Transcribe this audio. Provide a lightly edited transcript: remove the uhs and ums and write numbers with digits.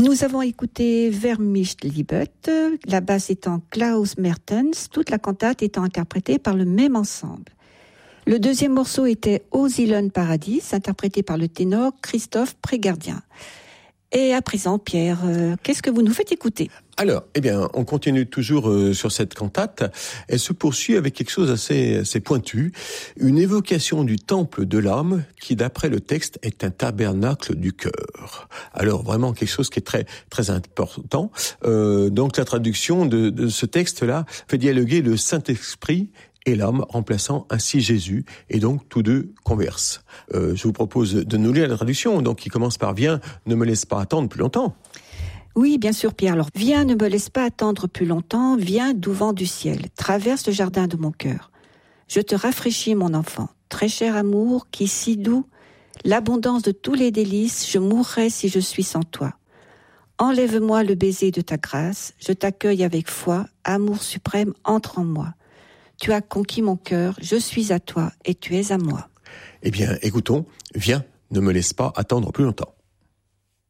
Nous avons écouté Vermischt Liebet, la basse étant Klaus Mertens, toute la cantate étant interprétée par le même ensemble. Le deuxième morceau était Au Zielen Paradis, interprété par le ténor Christophe Prégardien. Et à présent, Pierre, qu'est-ce que vous nous faites écouter ? Alors, on continue toujours sur cette cantate. Elle se poursuit avec quelque chose assez pointu, une évocation du temple de l'âme qui, d'après le texte, est un tabernacle du cœur. Alors, vraiment quelque chose qui est très très important. Donc, la traduction de ce texte-là fait dialoguer le Saint-Esprit et l'âme, remplaçant ainsi Jésus, et donc tous deux conversent. Je vous propose de nous lire la traduction, donc qui commence par « Viens, ne me laisse pas attendre plus longtemps ». Oui, bien sûr, Pierre. Alors, viens, ne me laisse pas attendre plus longtemps, viens, doux vent du ciel, traverse le jardin de mon cœur. Je te rafraîchis, mon enfant, très cher amour, qui si doux, l'abondance de tous les délices, je mourrais si je suis sans toi. Enlève-moi le baiser de ta grâce, je t'accueille avec foi, amour suprême, entre en moi. Tu as conquis mon cœur, je suis à toi et tu es à moi. Écoutons, viens, ne me laisse pas attendre plus longtemps.